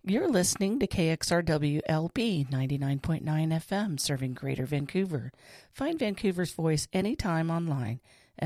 You're listening to KXRW LP 99.9 FM, serving Greater Vancouver. Find Vancouver's Voice anytime online